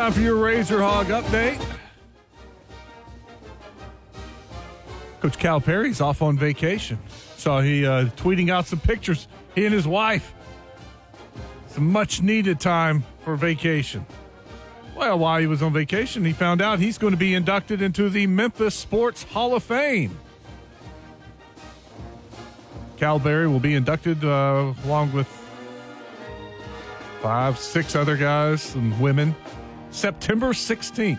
Time for your Razor Hog update. Coach Calipari's off on vacation. Saw he tweeting out some pictures. He and his wife. Some much-needed time for vacation. Well, while he was on vacation, he found out he's going to be inducted into the Memphis Sports Hall of Fame. Calipari will be inducted along with 5, 6 other guys and women September 16th.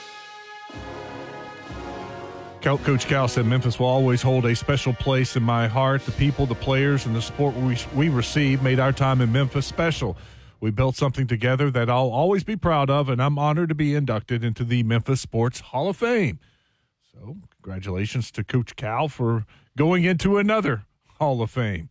Coach Cal said Memphis will always hold a special place in my heart. The people, the players, and the support we received made our time in Memphis special. We built something together that I'll always be proud of, and I'm honored to be inducted into the Memphis Sports Hall of Fame. So congratulations to Coach Cal for going into another Hall of Fame.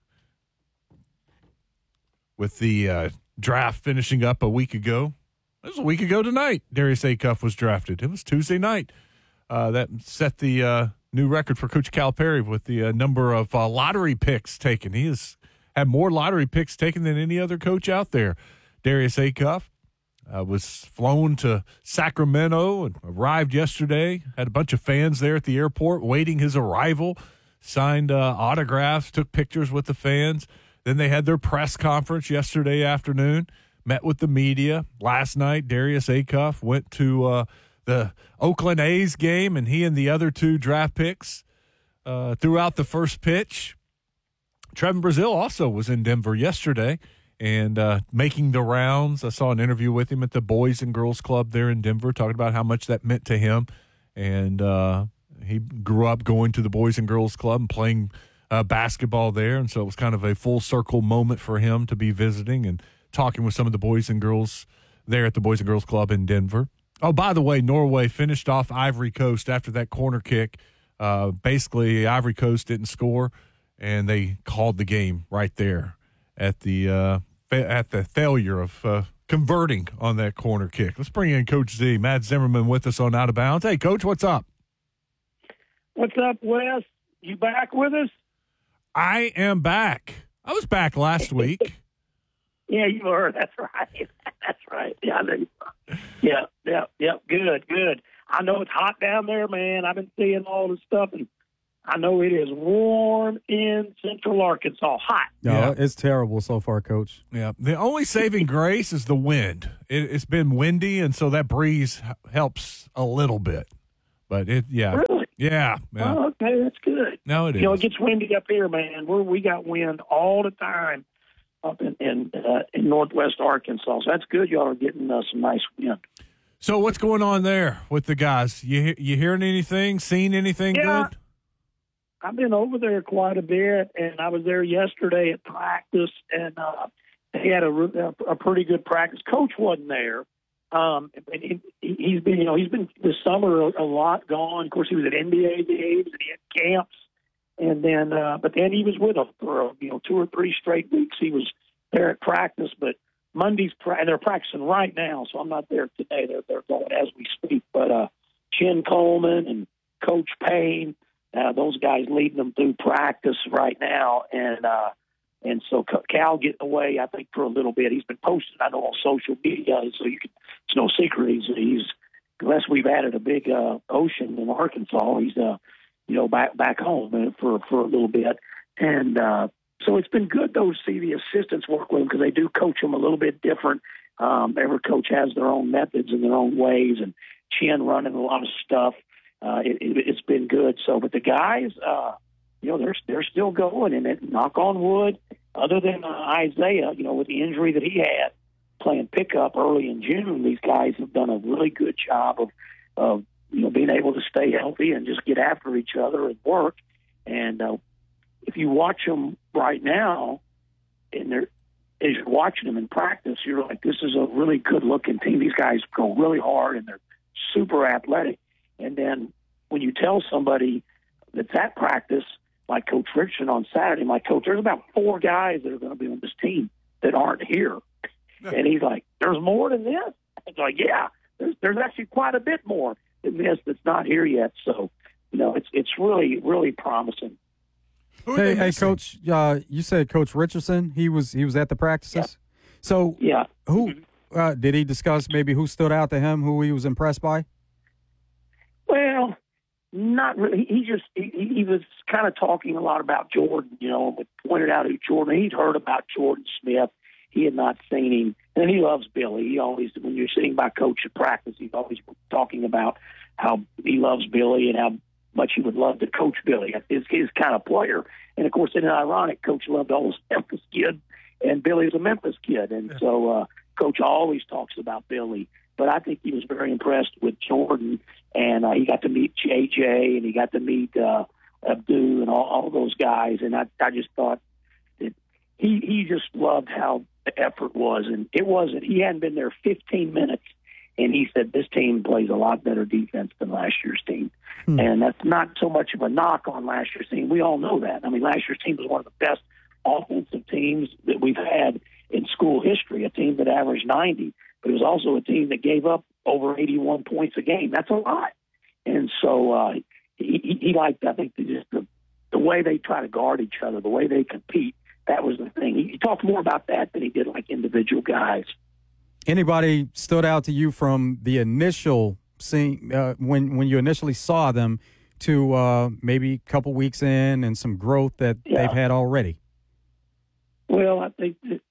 With the draft finishing up a week ago. It was a week ago tonight, Darius Acuff was drafted. It was Tuesday night. That set the new record for Coach Calipari with the number of lottery picks taken. He has had more lottery picks taken than any other coach out there. Darius Acuff was flown to Sacramento and arrived yesterday. Had a bunch of fans there at the airport waiting his arrival. Signed autographs, took pictures with the fans. Then they had their press conference yesterday afternoon, met with the media. Last night, Darius Acuff went to the Oakland A's game, and he and the other 2 draft picks threw out the first pitch. Trevin Brazile also was in Denver yesterday and making the rounds. I saw an interview with him at the Boys and Girls Club there in Denver, talking about how much that meant to him. And he grew up going to the Boys and Girls Club and playing basketball there, and so it was kind of a full circle moment for him to be visiting and talking with some of the boys and girls there at the Boys and Girls Club in Denver. Oh, by the way, Norway finished off Ivory Coast after that corner kick. Basically, Ivory Coast didn't score, and they called the game right there at the failure of converting on that corner kick. Let's bring in Coach Z, Matt Zimmerman, with us on Out of Bounds. Hey, Coach, what's up? What's up, Wes? You back with us? I am back. I was back last week. Yeah, you were. That's right. That's right. Yeah, I know you were. Yeah. Good. I know it's hot down there, man. I've been seeing all this stuff, and I know it is warm in Central Arkansas. Hot. No, yeah. It's terrible so far, Coach. Yeah. The only saving grace is the wind. It's been windy, and so that breeze helps a little bit. But Really? Yeah. Oh, okay, that's good. No, it is. It gets windy up here, man. We got wind all the time up in northwest Arkansas. So that's good. Y'all are getting some nice wind. So what's going on there with the guys? You hearing anything? Seen anything good? I've been over there quite a bit, and I was there yesterday at practice, and they had a pretty good practice. Coach wasn't there. And he's been this summer a lot gone. Of course, he was at NBA games and he had camps, and then but then he was with them for 2 or 3 straight weeks. He was there at practice, but Monday's and they're practicing right now, so I'm not there today. They're going as we speak. But Chin Coleman and Coach Payne, those guys leading them through practice right now, and so Cal getting away, I think, for a little bit. He's been posting, I know, on social media, so it's no secret. He's unless we've added a big ocean in Arkansas, he's back home for a little bit. And so it's been good, though, to see the assistants work with him, because they do coach him a little bit different. Every coach has their own methods and their own ways, and Chin running a lot of stuff. It's been good. So, but the guys, they're still going, and knock on wood, other than Isaiah, with the injury that he had playing pickup early in June, these guys have done a really good job of being able to stay healthy and just get after each other and work. And if you watch them right now, as you're watching them in practice, you're like, this is a really good-looking team. These guys go really hard, and they're super athletic. And then when you tell somebody that's at practice, like Coach Richardson on Saturday, my coach, there's about 4 guys that are going to be on this team that aren't here. And he's like, there's more than this? It's like, yeah, there's actually quite a bit more than this that's not here yet. So, it's really, really promising. Hey, Coach, you said Coach Richardson, he was at the practices? Yeah. So yeah. Did he discuss maybe who stood out to him, who he was impressed by? Well, not really. He was kind of talking a lot about Jordan, but pointed out who Jordan. He'd heard about Jordan Smith. He had not seen him, and he loves Billy. He always, when you're sitting by coach at practice, he's always talking about how he loves Billy and how much he would love to coach Billy. It's his kind of player. And of course, it's ironic. Coach loved all those Memphis kids, and Billy's a Memphis kid, and so Coach always talks about Billy. But I think he was very impressed with Jordan, and he got to meet JJ, and he got to meet Abdu, and all those guys. And I just thought that he just loved how the effort was, and it wasn't. He hadn't been there 15 minutes, and he said this team plays a lot better defense than last year's team. And that's not so much of a knock on last year's team. We all know that. I mean, last year's team was one of the best offensive teams that we've had in school history, a team that averaged 90. But it was also a team that gave up over 81 points a game. That's a lot. And so he liked, I think, just the way they try to guard each other, the way they compete. That was the thing. He talked more about that than he did like individual guys. Anybody stood out to you from the initial scene when you initially saw them to maybe a couple weeks in and some growth that they've had already? Well, I think that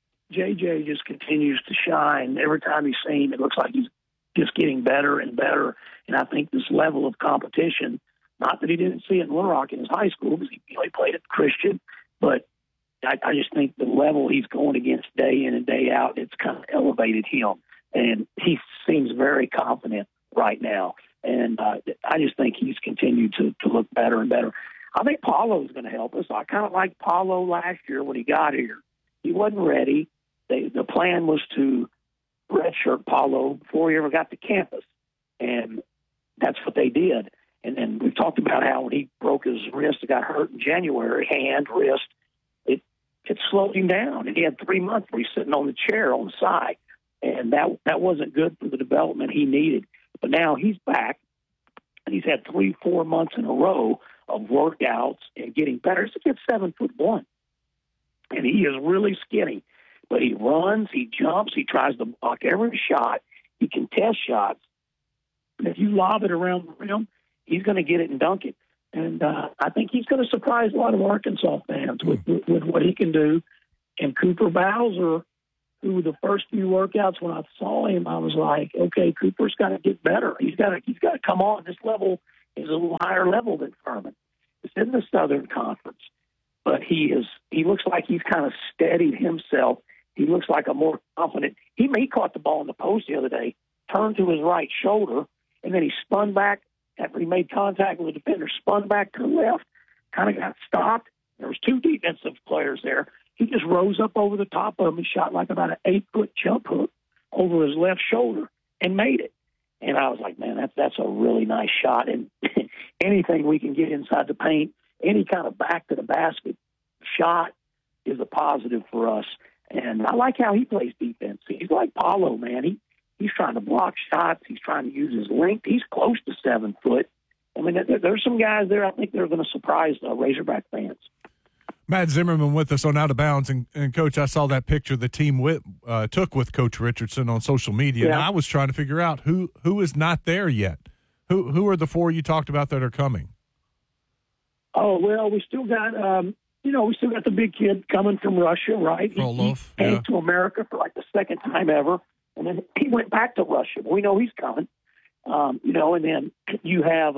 JJ just continues to shine. Every time he's seen, it looks like he's just getting better and better. And I think this level of competition, not that he didn't see it in Little Rock in his high school because he played at Christian, but I just think the level he's going against day in and day out, it's kind of elevated him. And he seems very confident right now. And I just think he's continued to look better and better. I think Paulo's going to help us. I kind of liked Paulo last year when he got here. He wasn't ready. The plan was to redshirt Paulo before he ever got to campus. And that's what they did. And then we've talked about how when he broke his wrist, it got hurt in January, hand, wrist, it slowed him down. And he had 3 months where he's sitting on the chair on the side. And that wasn't good for the development he needed. But now he's back, and he's had 3-4 months in a row of workouts and getting better. He's a kid 7'1", and he is really skinny. But he runs, he jumps, he tries to block every shot. He can test shots. And if you lob it around the rim, he's going to get it and dunk it. And I think he's going to surprise a lot of Arkansas fans with what he can do. And Cooper Bowser, who the first few workouts when I saw him, I was like, okay, Cooper's got to get better. He's got to come on. This level is a little higher level than Furman. It's in the Southern Conference, but he looks like he's kind of steadied himself. He looks like a more confident. He caught the ball in the post the other day, turned to his right shoulder, and then he spun back after he made contact with the defender, spun back to the left, kind of got stopped. There was 2 defensive players there. He just rose up over the top of him and shot like about an 8-foot jump hook over his left shoulder and made it. And I was like, man, that's a really nice shot. And anything we can get inside the paint, any kind of back to the basket shot is a positive for us. And I like how he plays defense. He's like Paulo, man. He's trying to block shots. He's trying to use his length. He's close to 7 foot. I mean, there's some guys there I think they're going to surprise Razorback fans. Matt Zimmerman with us on Out of Bounds. And Coach, I saw that picture the team took with Coach Richardson on social media, and I was trying to figure out who is not there yet. Who are the 4 you talked about that are coming? Oh, well, we still got we still got the big kid coming from Russia, right? He came to America for like the second time ever, and then he went back to Russia. We know he's coming, and then you have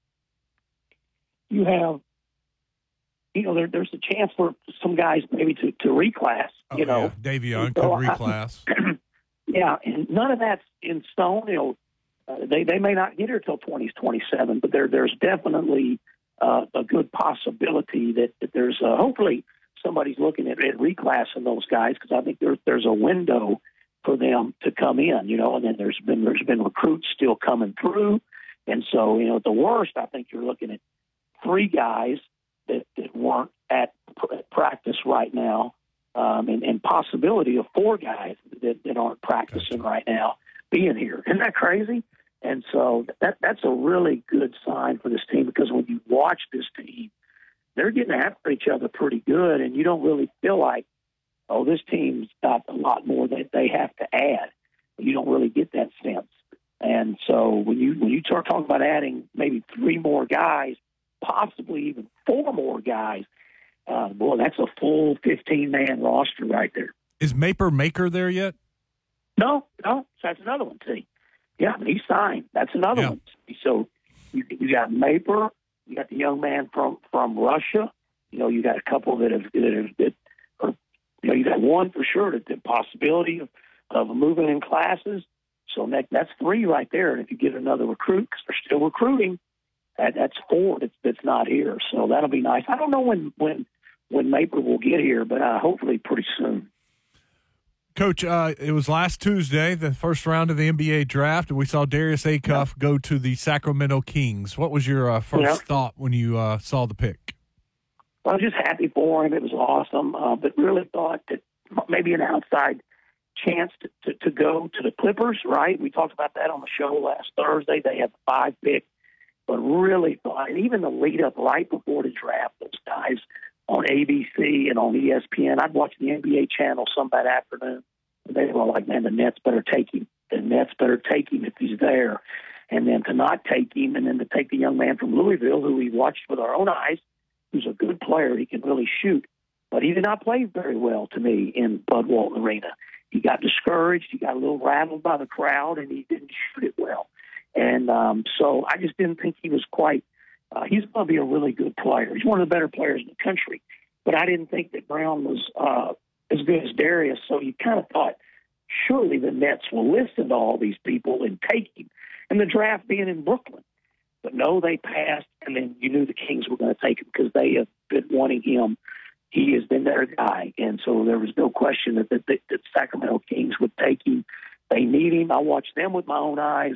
there's a chance for some guys maybe to reclass, Davion could reclass. Yeah, and none of that's in stone. They may not get here till 2027, but there's definitely a good possibility that there's hopefully somebody's looking at reclassing those guys, because I think there's a window for them to come in, and then there's been recruits still coming through, and so at the worst, I think you're looking at 3 guys that weren't at practice right now, and possibility of 4 guys that aren't practicing right now being here. Isn't that crazy? And so that's a really good sign for this team, because when you watch this team, they're getting after each other pretty good, and you don't really feel like, oh, this team's got a lot more that they have to add. You don't really get that sense. And so when you start talking about adding maybe 3 more guys, possibly even 4 more guys, boy, that's a full 15-man roster right there. Is Maker there yet? No, that's another one. See, yeah, he signed. That's another one. So you got Maper, you got the young man from Russia. You got a couple that you got one for sure. The possibility of moving in classes. So that's 3 right there. And if you get another recruit, because they're still recruiting, that's 4 that's not here. So that'll be nice. I don't know when Maper will get here, but hopefully pretty soon. Coach, it was last Tuesday, the first round of the NBA draft, and we saw Darius Acuff go to the Sacramento Kings. What was your first thought when you saw the pick? I was just happy for him. It was awesome, but really thought that maybe an outside chance to go to the Clippers, right? We talked about that on the show last Thursday. They had the 5 pick, but really thought, and even the lead up right before the draft, those guys on ABC and on ESPN, I'd watch the NBA channel some that afternoon, and they were like, man, the Nets better take him. The Nets better take him if he's there. And then to not take him, and then to take the young man from Louisville, who we watched with our own eyes, who's a good player, he can really shoot. But he did not play very well to me in Bud Walton Arena. He got discouraged. He got a little rattled by the crowd, and he didn't shoot it well. And so I just didn't think he was quite he's going to be a really good player. He's one of the better players in the country. But I didn't think that Brown was as good as Darius, so you kind of thought, surely the Nets will listen to all these people and take him. And the draft being in Brooklyn. But no, they passed, and then you knew the Kings were going to take him because they have been wanting him. He has been their guy, and so there was no question that the Sacramento Kings would take him. They need him. I watched them with my own eyes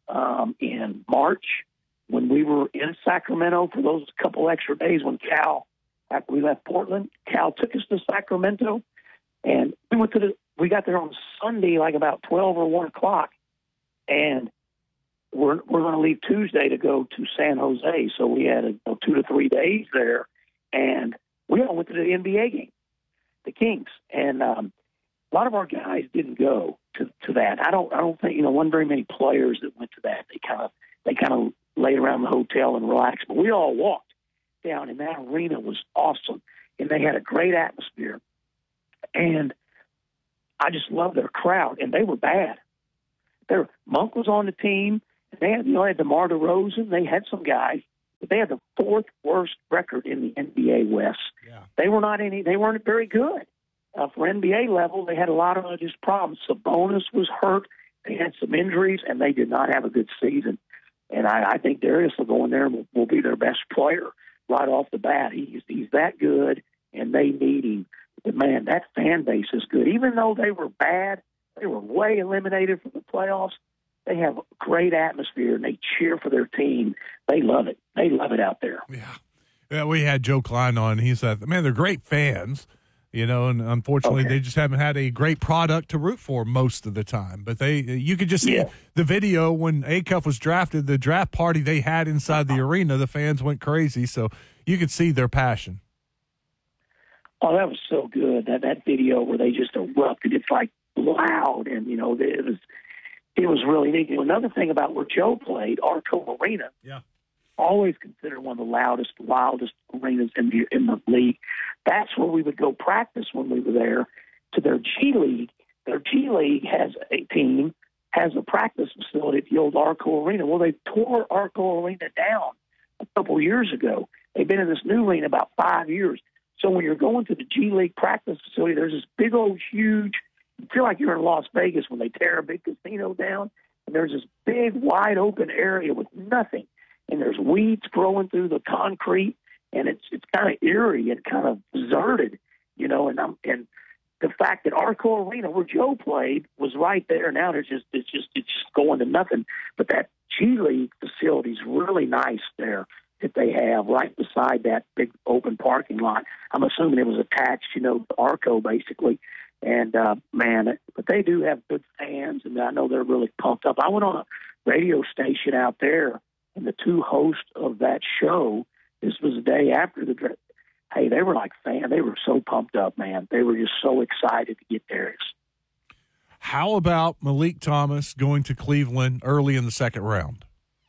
in March when we were in Sacramento for those couple extra days when Cal, after we left Portland, Cal took us to Sacramento, and we got there on Sunday like about 12 or 1 o'clock, and we're going to leave Tuesday to go to San Jose. So we had 2 to 3 days there, and we all went to the NBA game, the Kings, and a lot of our guys didn't go to that. I don't think wasn't very many players that went to that. They kind of laid around the hotel and relaxed, but we all walked down, and that arena was awesome, and they had a great atmosphere, and I just loved their crowd, and they were bad. Monk was on the team. They had, had DeMar DeRozan. They had some guys, but they had the 4th worst record in the NBA West. Yeah. They weren't very good. For NBA level, they had a lot of just problems. Sabonis was hurt. They had some injuries, and they did not have a good season. And I think Darius will go in there and will be their best player right off the bat. He's that good, and they need him. But, man, that fan base is good. Even though they were bad, they were way eliminated from the playoffs. They have a great atmosphere, and they cheer for their team. They love it. They love it out there. Yeah, we had Joe Klein on. He said, man, they're great fans, and unfortunately they just haven't had a great product to root for most of the time. But you could just see the video when Acuff was drafted, the draft party they had inside the arena, the fans went crazy. So you could see their passion. Oh, that was so good, that video where they just erupted. It's like loud, and, it was really neat. Another thing about where Joe played, Arco Arena, always considered one of the loudest, wildest arenas in the league. That's where we would go practice when we were there to their G League. Their G League has a practice facility at the old Arco Arena. Well, they tore Arco Arena down a couple of years ago. They've been in this new arena about 5 years. So when you're going to the G League practice facility, there's this big old huge, you feel like you're in Las Vegas when they tear a big casino down, and there's this big wide open area with nothing, and there's weeds growing through the concrete, and it's kind of eerie and kind of deserted, and the fact that Arco Arena, where Joe played, was right there. Now it's just going to nothing. But that G League facility is really nice there that they have right beside that big open parking lot. I'm assuming it was attached, to Arco basically. And, but they do have good fans, and I know they're really pumped up. I went on a radio station out there, and the 2 hosts of that show, this was the day after the draft. hey, they were like fans. They were so pumped up, man. They were just so excited to get Darius. How about Malik Thomas going to Cleveland early in the second round?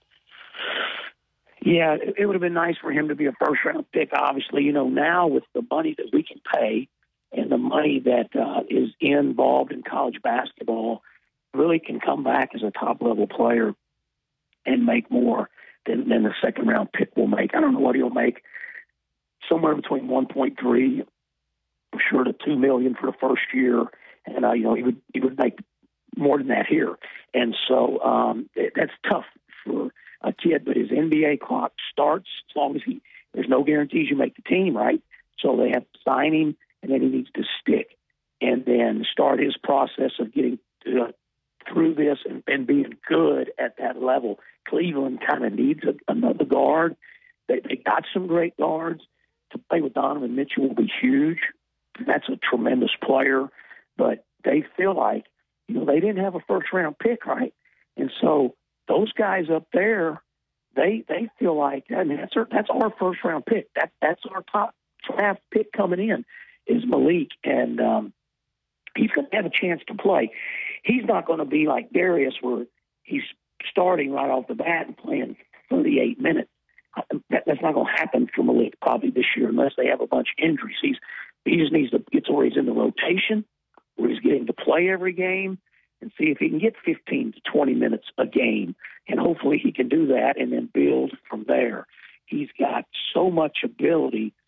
Yeah, it would have been nice for him to be a first-round pick, obviously. Now with the money that we can pay and the money that is involved in college basketball, really can come back as a top-level player and make more than the second-round pick will make. I don't know what he'll make, somewhere between 1.3, I'm sure, to $2 million for the first year. And, he would make more than that here. And so that's tough for a kid, but his NBA clock starts as long as there's no guarantees you make the team, right? So they have to sign him, and then he needs to stick and then start his process of getting through this and being good at that level. Cleveland kind of needs another guard. They got some great guards. To play with Donovan Mitchell will be huge. That's a tremendous player, but they feel like, they didn't have a first-round pick, right? And so those guys up there, they feel like, I mean, that's our first-round pick. That's our top draft pick coming in is Malik, and he's going to have a chance to play. He's not going to be like Darius where he's starting right off the bat and playing 38 minutes. That's not going to happen for Malik probably this year unless they have a bunch of injuries. He just needs to get to where he's in the rotation, where he's getting to play every game, and see if he can get 15 to 20 minutes a game. And hopefully he can do that and then build from there. He's got so much ability